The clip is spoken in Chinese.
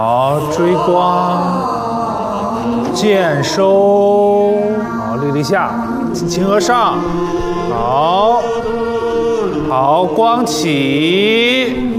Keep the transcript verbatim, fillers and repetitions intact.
好，追光，箭收，好，力力下，青鹅上，好，好，光起。